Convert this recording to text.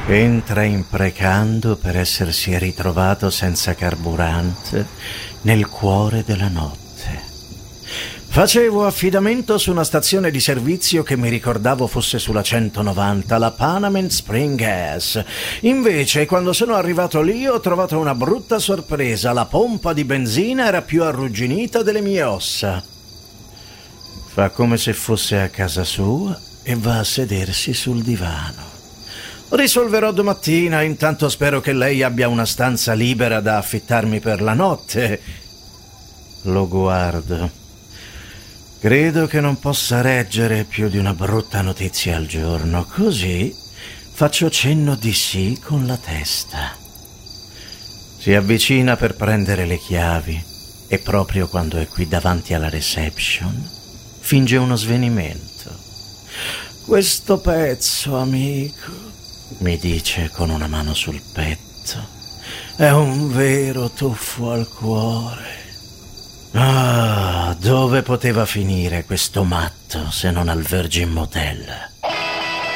Entra imprecando per essersi ritrovato senza carburante nel cuore della notte. Facevo affidamento su una stazione di servizio che mi ricordavo fosse sulla 190, la Panamint Spring Gas. Invece, quando sono arrivato lì, ho trovato una brutta sorpresa. La pompa di benzina era più arrugginita delle mie ossa. Fa come se fosse a casa sua e va a sedersi sul divano. Risolverò domattina, intanto spero che lei abbia una stanza libera da affittarmi per la notte. Lo guardo. Credo che non possa reggere più di una brutta notizia al giorno, così faccio cenno di sì con la testa. Si avvicina per prendere le chiavi e proprio quando è qui davanti alla reception finge uno svenimento. Questo pezzo, amico, mi dice con una mano sul petto, è un vero tuffo al cuore. Ah, dove poteva finire questo matto se non al Virgin Motel?